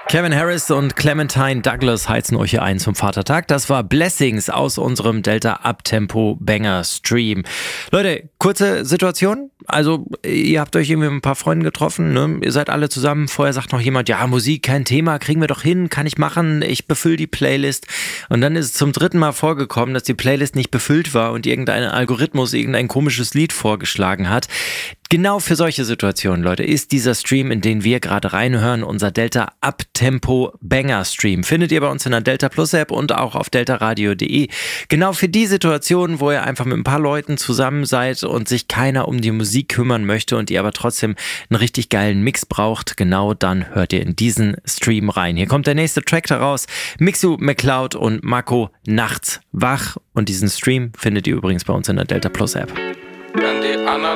Kevin Harris und Clementine Douglas heizen euch hier ein zum Vatertag. Das war Blessings aus unserem Delta Uptempo Banger Stream. Leute, kurze Situation. Also ihr habt euch irgendwie mit ein paar Freunden getroffen, ne? Ihr seid alle zusammen. Vorher sagt noch jemand, ja, Musik, kein Thema, kriegen wir doch hin, kann ich machen. Ich befülle die Playlist. Und dann ist es zum 3. Mal vorgekommen, dass die Playlist nicht befüllt war und irgendein Algorithmus irgendein komisches Lied vorgeschlagen hat. Genau für solche Situationen, Leute, ist dieser Stream, in den wir gerade reinhören, unser Delta Uptempo Banger Stream. Findet ihr bei uns in der Delta Plus App und auch auf deltaradio.de. Genau für die Situationen, wo ihr einfach mit ein paar Leuten zusammen seid und sich keiner um die Musik kümmern möchte und ihr aber trotzdem einen richtig geilen Mix braucht, genau dann hört ihr in diesen Stream rein. Hier kommt der nächste Track daraus. Mixu McCloud und Mako Nachts wach. Und diesen Stream findet ihr übrigens bei uns in der Delta Plus App. Wenn die anderen